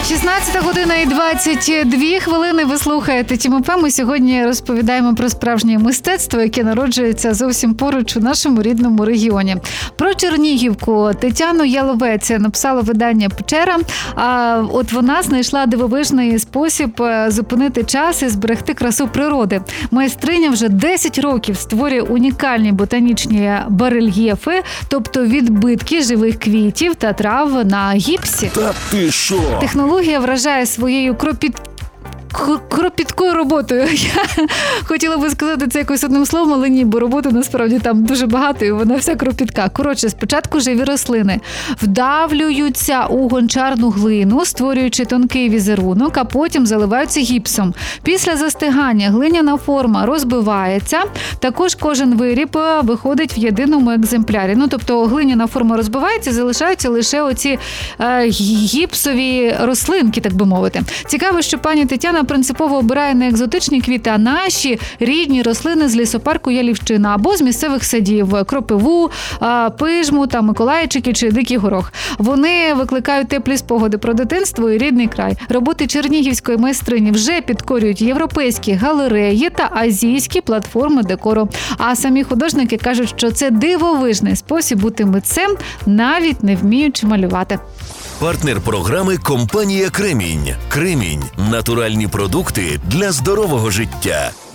16 година і 22 хвилини. Ви слухаєте ТімОП. Ми сьогодні розповідаємо про справжнє мистецтво, яке народжується зовсім поруч у нашому рідному регіоні. Про Чернігівку Тетяну Яловець написало видання «Печера». От вона знайшла дивовижний спосіб зупинити час і зберегти красу природи. Майстриня вже 10 років створює унікальні ботанічні барельєфи, тобто відбитки живих квітів та трав на гіпсі. Та ти що? Технологія вражає своєю кропіткою роботою. Я хотіла би сказати це якось одним словом, але ні, бо роботи насправді там дуже багато і вона вся кропітка. Коротше, спочатку живі рослини вдавлюються у гончарну глину, створюючи тонкий візерунок, а потім заливаються гіпсом. Після застигання глиняна форма розбивається, також кожен виріб виходить в єдиному екземплярі. Тобто глиняна форма розбивається, залишаються лише оці гіпсові рослинки, так би мовити. Цікаво, що пані Тетяна принципово обирає не екзотичні квіти, а наші рідні рослини з лісопарку Ялівщина або з місцевих садів – кропиву, пижму, миколайчики чи дикий горох. Вони викликають теплі спогади про дитинство і рідний край. Роботи чернігівської майстрині вже підкорюють європейські галереї та азійські платформи декору. А самі художники кажуть, що це дивовижний спосіб бути митцем, навіть не вміючи малювати. Партнер програми – компанія «Кремінь». «Кремінь» – натуральні продукти для здорового життя.